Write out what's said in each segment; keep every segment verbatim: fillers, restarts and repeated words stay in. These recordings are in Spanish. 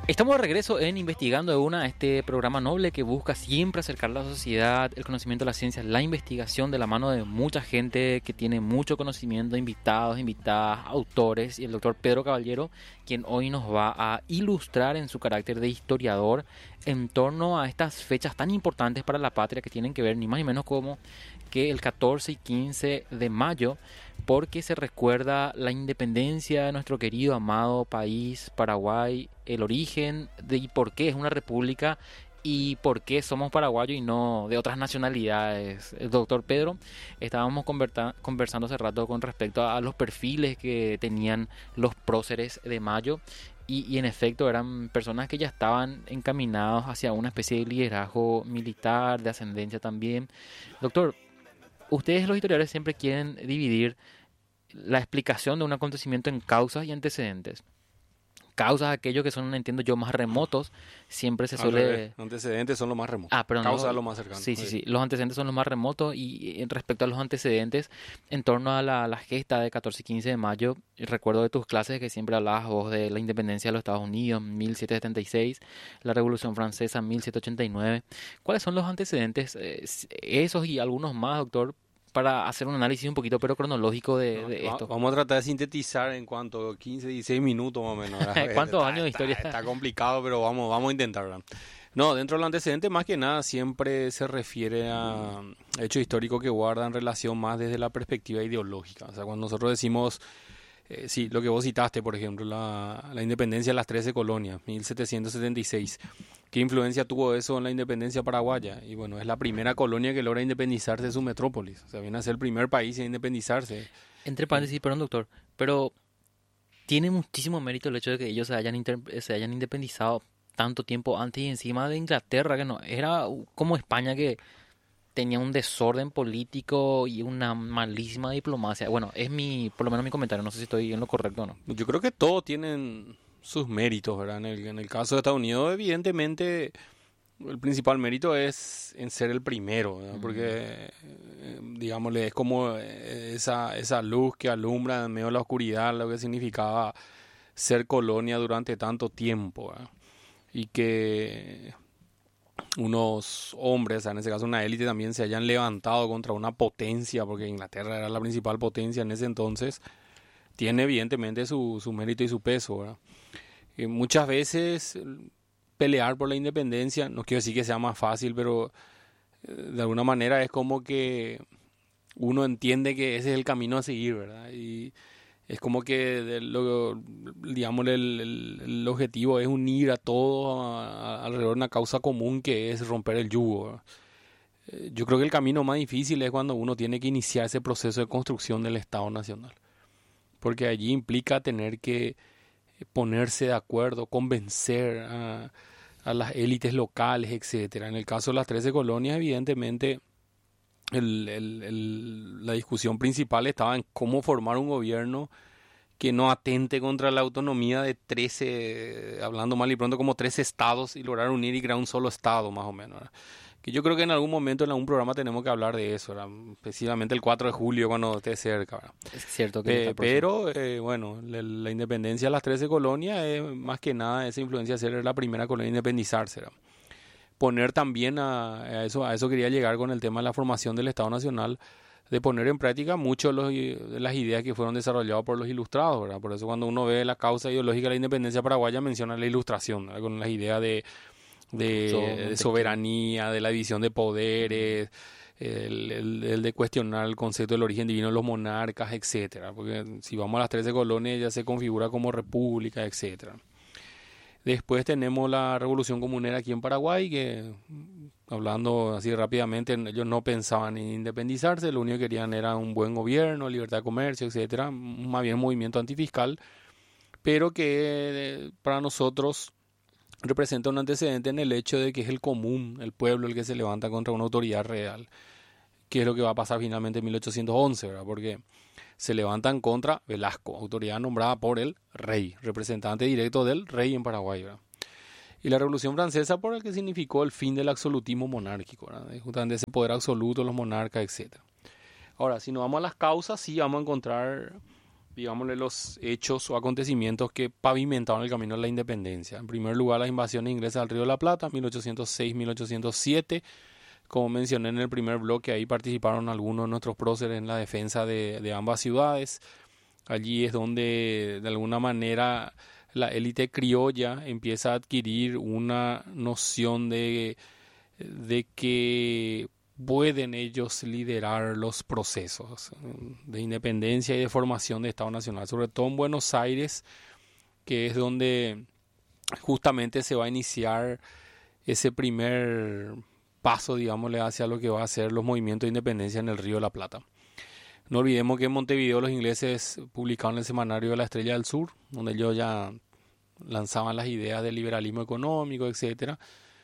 Estamos de regreso en Investigando de Una, este programa noble que busca siempre acercar a la sociedad, el conocimiento de la ciencia, la investigación de la mano de mucha gente que tiene mucho conocimiento, invitados, invitadas, autores, y el doctor Pedro Caballero, quien hoy nos va a ilustrar en su carácter de historiador en torno a estas fechas tan importantes para la patria que tienen que ver ni más ni menos como que el catorce y quince de mayo, porque se recuerda la independencia de nuestro querido, amado país Paraguay, el origen de y por qué es una república y por qué somos paraguayos y no de otras nacionalidades. El doctor Pedro, estábamos converta- conversando hace rato con respecto a, a los perfiles que tenían los próceres de Mayo. Y, y en efecto eran personas que ya estaban encaminados hacia una especie de liderazgo militar, de ascendencia también. Doctor, ustedes los historiadores siempre quieren dividir la explicación de un acontecimiento en causas y antecedentes. Causas, aquellos que son, entiendo yo, más remotos, siempre se Al revés, suele... antecedentes son los más remotos. Ah, perdón, Causa los- es lo más cercano. sí, sí, Sí. sí, los antecedentes son los más remotos y en respecto a los antecedentes, en torno a la, la gesta de catorce y quince de mayo, y recuerdo de tus clases que siempre hablabas vos de la independencia de los Estados Unidos, mil setecientos setenta y seis, la Revolución Francesa, mil setecientos ochenta y nueve. ¿Cuáles son los antecedentes, eh, s- esos y algunos más, doctor, para hacer un análisis un poquito pero cronológico de, No, de va- esto? vamos a tratar de sintetizar en cuanto quince, dieciséis minutos más o menos. ¿Verdad? ¿Cuántos Está, años de está- historia? está complicado, pero vamos, vamos a intentar, ¿verdad? No, dentro del antecedente, más que nada, siempre se refiere a hechos históricos que guardan relación más desde la perspectiva ideológica. O sea, cuando nosotros decimos, eh, sí, lo que vos citaste, por ejemplo, la, la independencia de las trece colonias, mil setecientos setenta y seis. ¿Qué influencia tuvo eso en la independencia paraguaya? Y bueno, es la primera colonia que logra independizarse de su metrópolis. O sea, viene a ser el primer país en independizarse. Entre Eh, paréntesis, perdón, doctor, pero tiene muchísimo mérito el hecho de que ellos se hayan, inter- se hayan independizado tanto tiempo antes y encima de Inglaterra, que no era como España que tenía un desorden político y una malísima diplomacia. Bueno, es mi, por lo menos mi comentario, no sé si estoy en lo correcto o no. Yo creo que todos tienen sus méritos, ¿verdad? En el, en el caso de Estados Unidos, evidentemente, el principal mérito es en ser el primero, ¿verdad? Mm. Porque, eh, digámosle, es como eh, esa, esa luz que alumbra en medio de la oscuridad, lo que significaba ser colonia durante tanto tiempo, ¿verdad? Y que unos hombres, o sea, en ese caso una élite también, se hayan levantado contra una potencia, porque Inglaterra era la principal potencia en ese entonces, tiene evidentemente su, su mérito y su peso, ¿verdad? Y muchas veces eh, pelear por la independencia, no quiero decir que sea más fácil, pero eh, de alguna manera es como que uno entiende que ese es el camino a seguir, ¿verdad? Y es como que de lo, digamos, el, el- el objetivo es unir a todos a- a- alrededor de una causa común que es romper el yugo, ¿verdad? Eh, Yo creo que el camino más difícil es cuando uno tiene que iniciar ese proceso de construcción del Estado Nacional, porque allí implica tener que ponerse de acuerdo, convencer a, a las élites locales, etcétera. En el caso de las trece colonias, evidentemente, el- el- el- la discusión principal estaba en cómo formar un gobierno que no atente contra la autonomía de trece, hablando mal y pronto, como trece estados y lograr unir y crear un solo estado, más o menos, ¿verdad? Que yo creo que en algún momento en algún programa tenemos que hablar de eso, ¿verdad? Específicamente el cuatro de julio cuando esté cerca, ¿verdad? Es cierto que está Pe- próximo. pero, eh, bueno, la, la independencia de las trece colonias es más que nada esa influencia de ser la primera colonia en independizarse, ¿verdad? Poner también a, a eso, a eso quería llegar con el tema de la formación del Estado Nacional, de poner en práctica muchas de las ideas que fueron desarrolladas por los ilustrados, ¿verdad? Por eso cuando uno ve la causa ideológica de la independencia paraguaya menciona la ilustración, ¿verdad? Con las ideas de, Rousseau, de, de Montesquieu. soberanía, de la división de Mm. poderes, el, el- el de cuestionar el concepto del origen divino de los monarcas, etcétera. Porque si vamos a las trece colonias ya se configura como república, etcétera. Después tenemos la Revolución Comunera aquí en Paraguay, que hablando así rápidamente, ellos no pensaban en independizarse, lo único que querían era un buen gobierno, libertad de comercio, etcétera, más bien un movimiento antifiscal, pero que eh, para nosotros representa un antecedente en el hecho de que es el común, el pueblo, el que se levanta contra una autoridad real, que es lo que va a pasar finalmente en mil ochocientos once, ¿verdad? Porque se levantan contra Velasco, autoridad nombrada por el rey, representante directo del rey en Paraguay, ¿verdad? Y la Revolución Francesa por el que significó el fin del absolutismo monárquico, ¿verdad? Justamente ese poder absoluto, los monarcas, etcétera. Ahora, si nos vamos a las causas, sí vamos a encontrar digámosle, los hechos o acontecimientos que pavimentaron el camino a la independencia. En primer lugar, las invasiones inglesas al Río de la Plata, mil ochocientos seis a mil ochocientos siete. Como mencioné en el primer bloque, ahí participaron algunos de nuestros próceres en la defensa de, de ambas ciudades. Allí es donde, de alguna manera, la élite criolla empieza a adquirir una noción de, de que pueden ellos liderar los procesos de independencia y de formación de Estado Nacional, sobre todo en Buenos Aires, que es donde justamente se va a iniciar ese primer paso, digámosle, hacia lo que va a ser los movimientos de independencia en el Río de la Plata. No olvidemos que en Montevideo los ingleses publicaron el semanario de la Estrella del Sur, donde ellos ya lanzaban las ideas del liberalismo económico, etcétera,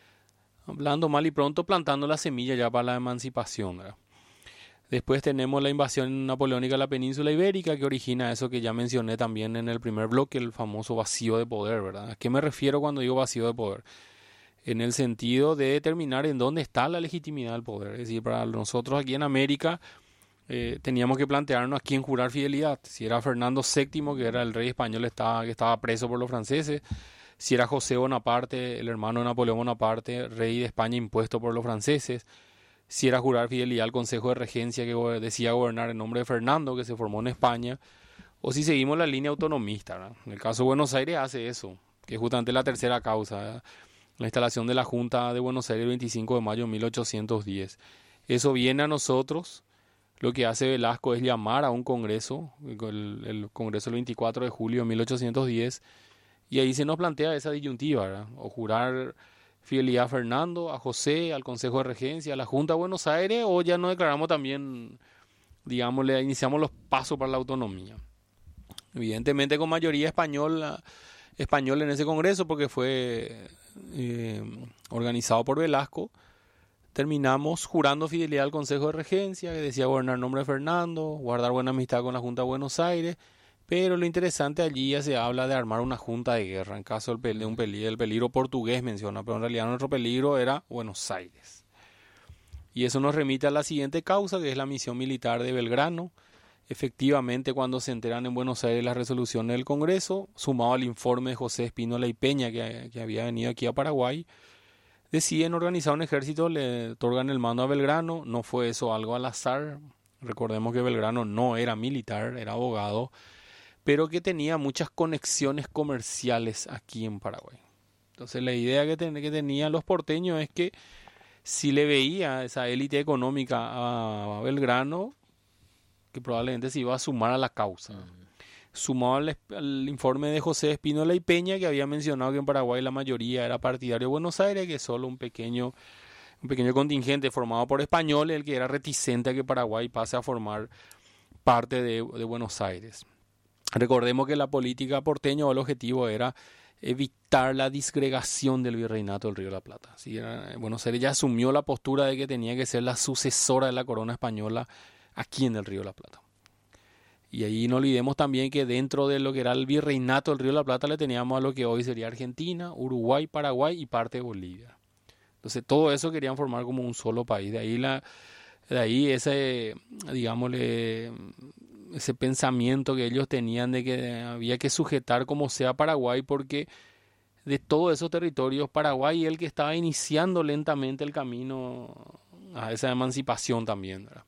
hablando mal y pronto plantando la semilla ya para la emancipación, ¿verdad? Después tenemos la invasión napoleónica a la península ibérica, que origina eso que ya mencioné también en el primer bloque, el famoso vacío de poder, ¿verdad? ¿A qué me refiero cuando digo vacío de poder? En el sentido de determinar en dónde está la legitimidad del poder. Es decir, para nosotros aquí en América eh, teníamos que plantearnos a quién jurar fidelidad. Si era Fernando séptimo, que era el rey español estaba, que estaba preso por los franceses. Si era José Bonaparte, el hermano de Napoleón Bonaparte, rey de España impuesto por los franceses. Si era jurar fidelidad al Consejo de Regencia, que decía gobernar en nombre de Fernando, que se formó en España. O si seguimos la línea autonomista, ¿verdad? En el caso de Buenos Aires hace eso, que es justamente la tercera causa, ¿verdad? La instalación de la Junta de Buenos Aires el veinticinco de mayo de mil ochocientos diez. Eso viene a nosotros. Lo que hace Velasco es llamar a un congreso, el, el congreso del veinticuatro de julio de mil ochocientos diez, y ahí se nos plantea esa disyuntiva, ¿verdad? O jurar fidelidad a Fernando, a José, al Consejo de Regencia, a la Junta de Buenos Aires, o ya nos declaramos también, digamos, le iniciamos los pasos para la autonomía. Evidentemente con mayoría española, español en ese congreso, porque fue eh, organizado por Velasco. Terminamos jurando fidelidad al Consejo de Regencia, que decía gobernar en nombre de Fernando, guardar buena amistad con la Junta de Buenos Aires, pero lo interesante allí ya se habla de armar una junta de guerra en caso de un peligro, el peligro portugués menciona, pero en realidad nuestro peligro era Buenos Aires. Y eso nos remite a la siguiente causa, que es la misión militar de Belgrano. Efectivamente, cuando se enteran en Buenos Aires las resoluciones del Congreso, sumado al informe de José Espínola y Peña, que, que había venido aquí a Paraguay, deciden organizar un ejército, le otorgan el mando a Belgrano. No fue eso algo al azar. Recordemos que Belgrano no era militar, era abogado, pero que tenía muchas conexiones comerciales aquí en Paraguay. Entonces la idea que, ten, que tenían los porteños es que si le veía esa élite económica a, a Belgrano, que probablemente se iba a sumar a la causa. Uh-huh. Sumado al, al informe de José Espínola y Peña, que había mencionado que en Paraguay la mayoría era partidario de Buenos Aires, que solo un pequeño, un pequeño contingente formado por españoles, el que era reticente a que Paraguay pase a formar parte de, de Buenos Aires. Recordemos que la política porteña o el objetivo era evitar la disgregación del virreinato del Río de la Plata. ¿Sí? Era, Buenos Aires ya asumió la postura de que tenía que ser la sucesora de la corona española aquí en el Río de la Plata. Y ahí no olvidemos también que dentro de lo que era el virreinato del Río de la Plata le teníamos a lo que hoy sería Argentina, Uruguay, Paraguay y parte de Bolivia. Entonces todo eso querían formar como un solo país. De ahí, la, de ahí ese, digámosle, ese pensamiento que ellos tenían de que había que sujetar como sea Paraguay, porque de todos esos territorios Paraguay es el que estaba iniciando lentamente el camino a esa emancipación también, ¿verdad?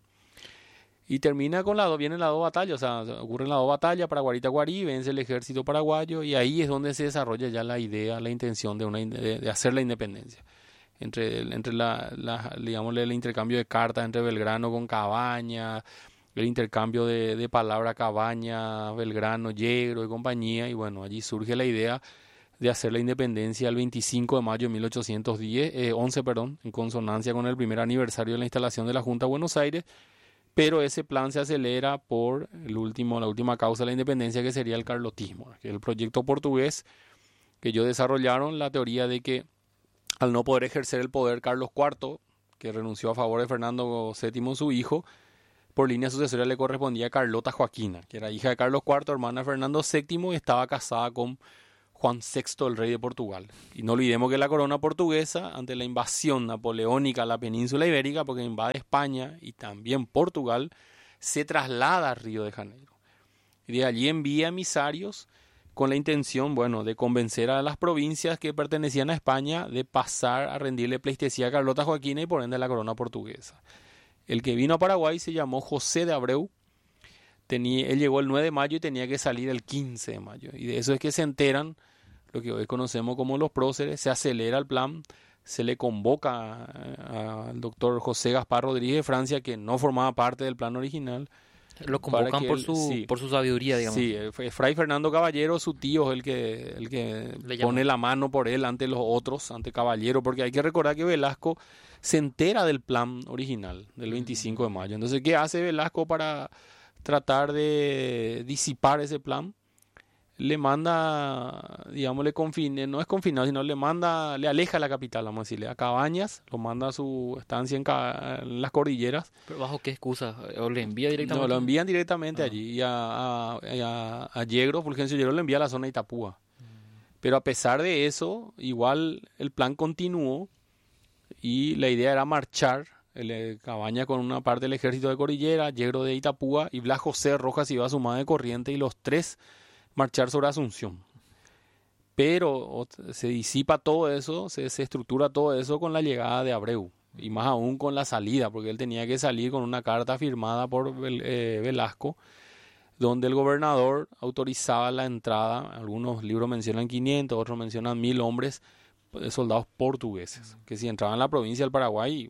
Y termina con la dos, vienen las dos batallas, o sea, ocurren las dos batallas, Paraguarita-Guarí, vence el ejército paraguayo, y ahí es donde se desarrolla ya la idea, la intención de, una, de, de hacer la independencia. Entre, entre la, la, digamos, el intercambio de cartas entre Belgrano con Cabaña, el intercambio de, de palabras Cabaña, Belgrano, Yegro y compañía, y bueno, allí surge la idea de hacer la independencia el veinticinco de mayo de mil ochocientos diez, eh, once, perdón, en consonancia con el primer aniversario de la instalación de la Junta de Buenos Aires. Pero ese plan se acelera por el último, la última causa de la independencia, que sería el carlotismo, que es el proyecto portugués que ellos desarrollaron, la teoría de que al no poder ejercer el poder Carlos cuarto, que renunció a favor de Fernando séptimo, su hijo, por línea sucesoria le correspondía a Carlota Joaquina, que era hija de Carlos cuarto, hermana de Fernando séptimo, y estaba casada con Juan sexto, el rey de Portugal. Y no olvidemos que la corona portuguesa, ante la invasión napoleónica a la península ibérica, porque invade España y también Portugal, se traslada a Río de Janeiro. Y de allí envía emisarios con la intención, bueno, de convencer a las provincias que pertenecían a España de pasar a rendirle pleitesía a Carlota Joaquina y por ende la corona portuguesa. El que vino a Paraguay se llamó José de Abreu. Tenía, él llegó el nueve de mayo y tenía que salir el quince de mayo. Y de eso es que se enteran lo que hoy conocemos como los próceres. Se acelera el plan, se le convoca al doctor José Gaspar Rodríguez de Francia, que no formaba parte del plan original. Lo convocan por, él, su, sí, por su sabiduría, digamos. Sí, Fray Fernando Caballero, su tío, es el que, el que pone la mano por él ante los otros, ante Caballero, porque hay que recordar que Velasco se entera del plan original del veinticinco de mayo. Entonces, ¿qué hace Velasco para tratar de disipar ese plan? Le manda, digamos, le confine, no es confinado, sino le manda, le aleja la capital, vamos a decirle, a Cabañas, lo manda a su estancia en, en las cordilleras. ¿Pero bajo qué excusa? ¿O le envía directamente? No, lo envían directamente ah. allí. Y a, a, a, a Yegro, Fulgencio Yegro, le envía a la zona de Itapúa. Mm. Pero a pesar de eso, igual el plan continuó y la idea era marchar. El, Cabaña con una parte del ejército de Cordillera, Yegro de Itapúa y Blas José Rojas iba sumado de Corriente y los tres marchar sobre Asunción. Pero se disipa todo eso, se, se estructura todo eso con la llegada de Abreu y más aún con la salida, porque él tenía que salir con una carta firmada por eh, Velasco, donde el gobernador autorizaba la entrada. Algunos libros mencionan quinientos, otros mencionan mil hombres de soldados portugueses, que si entraban en la provincia del Paraguay,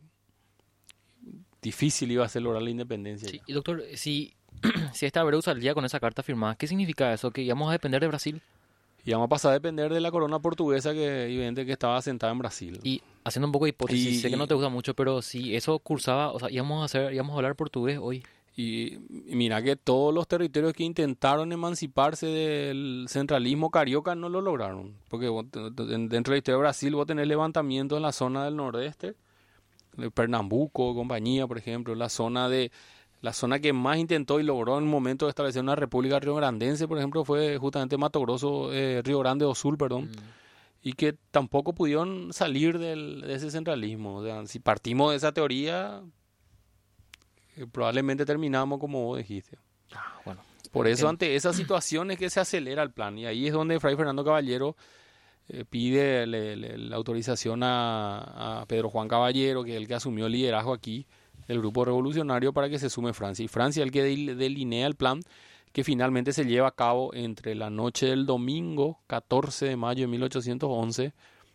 difícil iba a ser lograr la independencia. Sí, y doctor, si si esta Abreu salía con esa carta firmada, ¿qué significa eso? ¿Que íbamos a depender de Brasil? Íbamos a pasar a depender de la corona portuguesa que evidente que estaba asentada en Brasil. Y haciendo un poco de hipótesis, y, sé que no te gusta mucho, pero si eso cursaba, o sea, íbamos a hacer, íbamos a hablar portugués hoy. Y, y mira que todos los territorios que intentaron emanciparse del centralismo carioca no lo lograron. Porque vos, dentro de la historia de Brasil vos tenés levantamientos en la zona del nordeste, de Pernambuco, compañía, por ejemplo, la zona de La zona que más intentó y logró en el momento de establecer una república riograndense, por ejemplo, fue justamente Mato Grosso, eh, Río Grande do Sul, perdón, mm. y que tampoco pudieron salir del, de ese centralismo. O sea, si partimos de esa teoría, eh, probablemente terminamos como vos dijiste. Ah, bueno. Por eso, ante esas situaciones que se acelera el plan, y ahí es donde Fray Fernando Caballero eh, pide le, le, la autorización a, a Pedro Juan Caballero, que es el que asumió el liderazgo aquí, el grupo revolucionario, para que se sume Francia. Y Francia es el que delinea el plan que finalmente se lleva a cabo entre la noche del domingo catorce de mayo de mil ochocientos once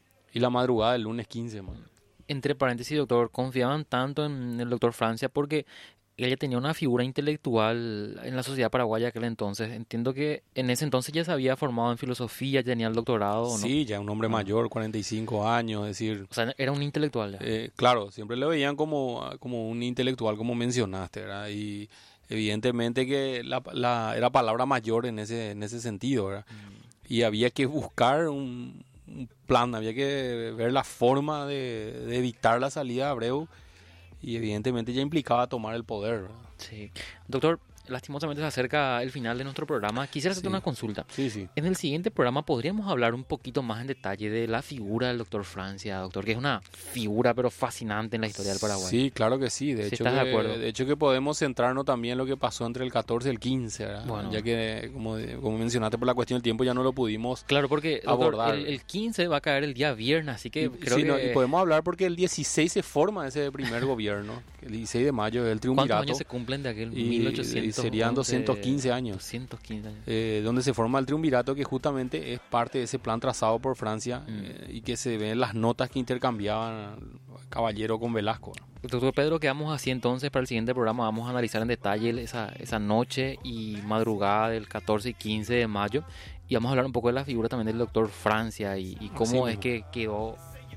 y la madrugada del lunes quince de mayo. Entre paréntesis, doctor, confiaban tanto en el doctor Francia porque ella tenía una figura intelectual en la sociedad paraguaya aquel entonces. Entiendo que en ese entonces ya se había formado en filosofía, ya tenía el doctorado, ¿no? Sí, ya un hombre ah. mayor, cuarenta y cinco años, es decir... O sea, era un intelectual. Eh, claro, siempre lo veían como, como un intelectual, como mencionaste, ¿verdad? Y evidentemente que la, la, era palabra mayor en ese, en ese sentido, ¿verdad? Mm. Y había que buscar un, un plan, había que ver la forma de, de evitar la salida de Abreu. Y evidentemente ya implicaba tomar el poder, ¿verdad? Sí. Doctor, lastimosamente se acerca el final de nuestro programa. Quisiera hacerte sí. una consulta. Sí, sí. En el siguiente programa podríamos hablar un poquito más en detalle de la figura del doctor Francia, doctor, que es una figura pero fascinante en la historia del Paraguay. Sí, claro que sí. De, sí, hecho, ¿estás que, de acuerdo? de hecho que podemos centrarnos también en lo que pasó entre el catorce y el quince, ¿verdad? Bueno. Ya que, como, como mencionaste, por la cuestión del tiempo ya no lo pudimos Claro, porque doctor, abordar. El, el quince va a caer el día viernes, así que y, creo sí, que... No, y podemos hablar porque el dieciséis se forma ese primer gobierno. El dieciséis de mayo es el triunvirato. ¿Cuántos años se cumplen de aquel? Y, mil ochocientos y serían doscientos quince años. doscientos quince años. Eh, donde se forma el triunvirato, que justamente es parte de ese plan trazado por Francia, mm. eh, y que se ven las notas que intercambiaban Caballero con Velasco. Doctor Pedro, quedamos así entonces para el siguiente programa. Vamos a analizar en detalle esa, esa noche y madrugada del catorce y quince de mayo. Y vamos a hablar un poco de la figura también del doctor Francia y, y cómo sí, es que quedó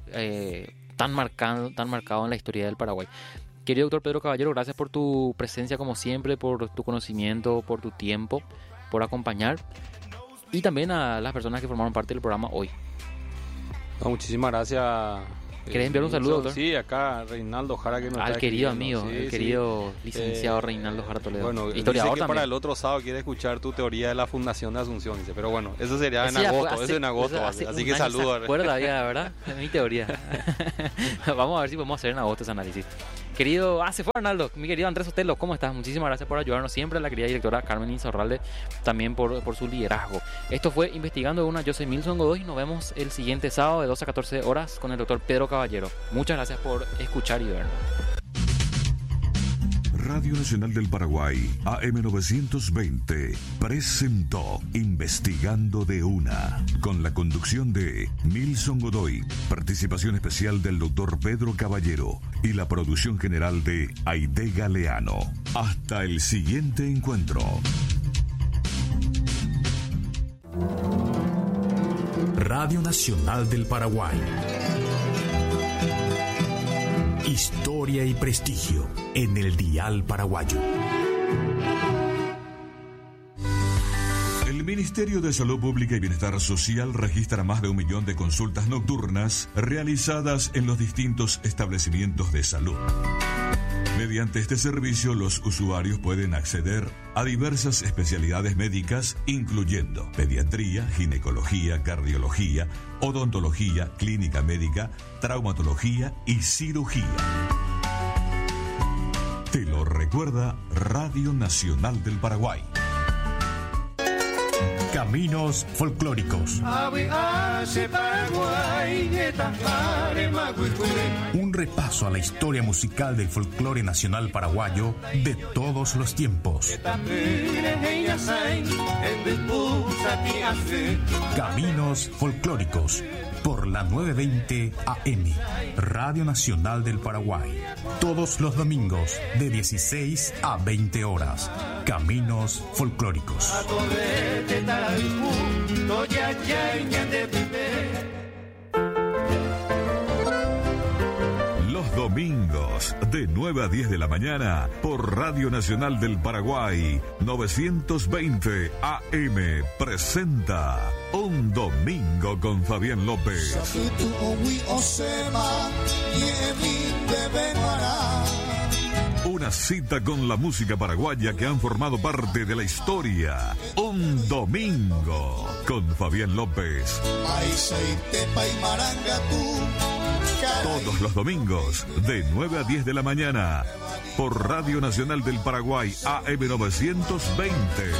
eh, tan marcado, tan marcado en la historia del Paraguay. Querido doctor Pedro Caballero, gracias por tu presencia como siempre, por tu conocimiento, por tu tiempo, por acompañar y también a las personas que formaron parte del programa hoy. No, muchísimas gracias. ¿Querés enviar un saludo, doctor? Sí, acá Reinaldo Jara, que nos Al está querido amigo, sí, el sí. querido licenciado eh, Reinaldo Jara Toledo. Bueno, historiador dice que también. para el otro sábado quiere escuchar tu teoría de la fundación de Asunción, dice, pero bueno, eso sería en Ese agosto, hace, eso en agosto, hace así que saludos. Recuerda la vida, ¿verdad? Es mi teoría. Vamos a ver si podemos hacer en agosto ese análisis. Querido, ah, se fue Arnaldo, mi querido Andrés Otelo, ¿cómo estás? Muchísimas gracias por ayudarnos siempre, la querida directora Carmen Insaurralde, también por, por su liderazgo. Esto fue Investigando de Una, yo soy Milson Godoy y nos vemos el siguiente sábado de doce a catorce horas con el doctor Pedro Caballero. Muchas gracias por escuchar y vernos. Radio Nacional del Paraguay, A M novecientos veinte, presentó Investigando de Una, con la conducción de Milson Godoy, participación especial del doctor Pedro Caballero y la producción general de Aide Galeano. Hasta el siguiente encuentro. Radio Nacional del Paraguay. Historia y prestigio en el dial paraguayo. El Ministerio de Salud Pública y Bienestar Social registra más de un millón de consultas nocturnas realizadas en los distintos establecimientos de salud. Mediante este servicio, los usuarios pueden acceder a diversas especialidades médicas, incluyendo pediatría, ginecología, cardiología, odontología, clínica médica, traumatología y cirugía. Te lo recuerda Radio Nacional del Paraguay. Caminos folclóricos. Un repaso a la historia musical del folclore nacional paraguayo de todos los tiempos. Caminos folclóricos por la novecientos veinte A M, Radio Nacional del Paraguay. Todos los domingos de dieciséis a veinte horas. Caminos folclóricos. Los domingos de nueve a diez de la mañana por Radio Nacional del Paraguay, novecientos veinte A M presenta Un Domingo con Fabián López. Una cita con la música paraguaya que han formado parte de la historia. Un Domingo con Fabián López. Todos los domingos de nueve a diez de la mañana por Radio Nacional del Paraguay, A M novecientos veinte.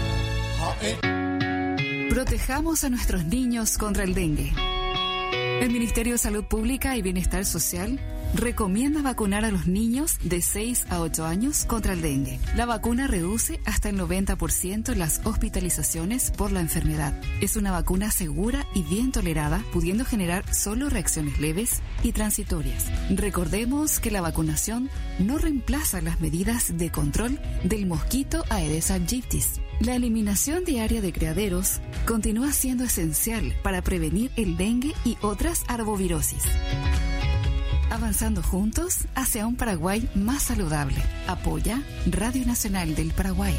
Protejamos a nuestros niños contra el dengue. El Ministerio de Salud Pública y Bienestar Social recomienda vacunar a los niños de seis a ocho años contra el dengue. La vacuna reduce hasta el noventa por ciento las hospitalizaciones por la enfermedad. Es una vacuna segura y bien tolerada, pudiendo generar solo reacciones leves y transitorias. Recordemos que la vacunación no reemplaza las medidas de control del mosquito Aedes aegypti. La eliminación diaria de criaderos continúa siendo esencial para prevenir el dengue y otras arbovirosis. Avanzando juntos hacia un Paraguay más saludable. Apoya Radio Nacional del Paraguay.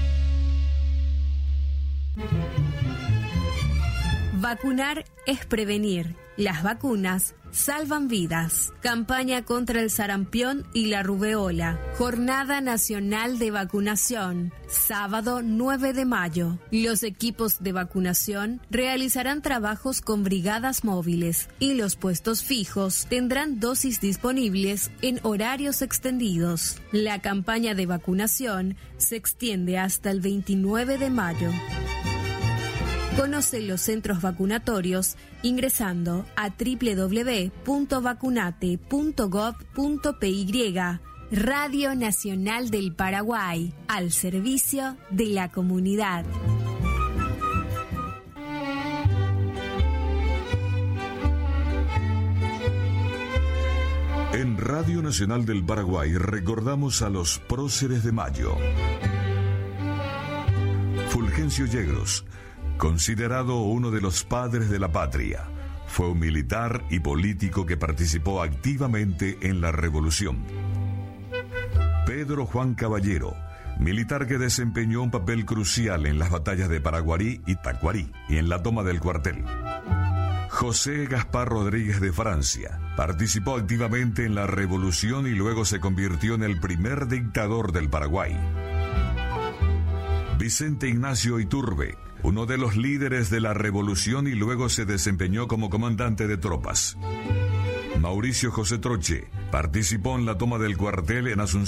Vacunar es prevenir. Las vacunas salvan vidas. Campaña contra el sarampión y la rubeola. Jornada Nacional de Vacunación. Sábado nueve de mayo. Los equipos de vacunación realizarán trabajos con brigadas móviles y los puestos fijos tendrán dosis disponibles en horarios extendidos. La campaña de vacunación se extiende hasta el veintinueve de mayo. Conoce los centros vacunatorios ingresando a doble u doble u doble u punto vacunate punto gob punto p y. Radio Nacional del Paraguay, al servicio de la comunidad. En Radio Nacional del Paraguay recordamos a los próceres de mayo. Fulgencio Yegros, considerado uno de los padres de la patria, fue un militar y político que participó activamente en la revolución. Pedro Juan Caballero, militar que desempeñó un papel crucial en las batallas de Paraguarí y Tacuarí y en la toma del cuartel. José Gaspar Rodríguez de Francia, participó activamente en la revolución y luego se convirtió en el primer dictador del Paraguay. Vicente Ignacio Iturbe, uno de los líderes de la revolución y luego se desempeñó como comandante de tropas. Mauricio José Troche participó en la toma del cuartel en Asunción